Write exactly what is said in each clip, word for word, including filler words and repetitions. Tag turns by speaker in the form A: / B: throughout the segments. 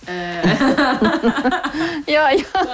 A: Joo, joo.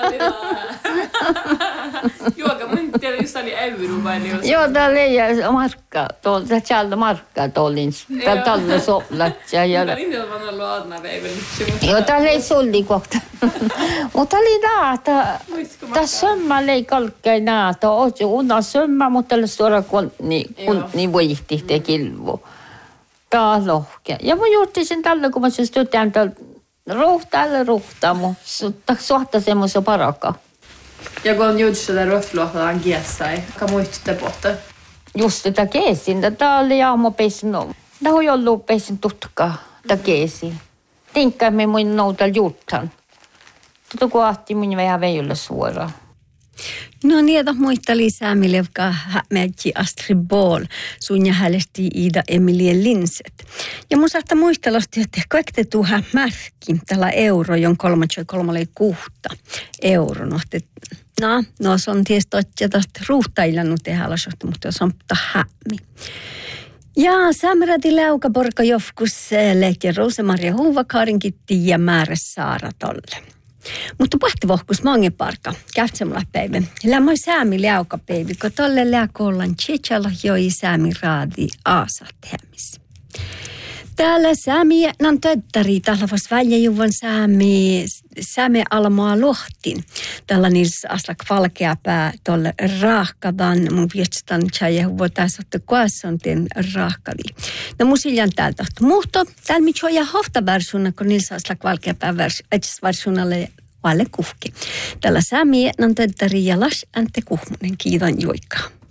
B: Juoka, mä en tiedä, jos oli euro vai niin.
A: Joo, täällä ei markkaa. Tuolta sieltä markkaa tuolin. Täällä tällä soplatsia.
B: Mutta niin on vaan ollut aadna päivän.
A: Joo, täällä ei sulli kohta. Mutta oli naata. Tässä sömmällä ei kalkkei naata. Ootsi unna sömmä, mutta tällä suora kunni voihti te kilvu. Tää on lohkea. Ja mä juurtin sen tällä, kun mä siis tytään tällä ruhtaalle ruhtaa, mutta suhta semmoisen parakaa.
B: Ja kun on juutsi tätä ruhluohtaa kiessai, ka muistutte pohta?
A: Just tätä keesin. Tätä oli jaamo peisin. Tämä on ollut peisin tutkaa, tätä keesin. Tinkkaa me mun nouta juuttan. Tuota kun ahti mun vähän veijyllä suoraan.
C: No niitä muisteli Saamille, joka hämätsi Astrid Ball, sun ja häälesti Ida Emilie Linset. Ja mun saattaa muistella, että kaikki tuohon märki tällä euro, jon kolmatse kolmalle kuhta euro. No, no, no se on tietysti, että tästä ruuhtailannut tehdä, mutta se on hämmi. Ja Samradi Läukaporka jofkus lehti Rosa-Maria Huuvakaarin kitti ja määrä Saara tolle. Mutta pohti vohkus mongen parka, kähtsämällä päivä. Lämmöi Säämi Läukapäivä, kun tolle läkollan tjetsalla joi Säämi raadi aasat hämis. Täällä Säämi nan töttäri, täällä vas väljäjuvan Säämi, Säämi almaa lohtin. Täällä niissä aslak valkeapää tolle raahkavan, mun viestistan tjäjä huvo tässä otte kuasonteen raahkavi. No musiljan täältä. Mutta täällä mitkä on ja hoftaversiona, kun niissä aslak valkeapää versionalle valle kuhki. Täällä Säämi nan töttäri ja las ante kuhmunen, kiitos joikaa.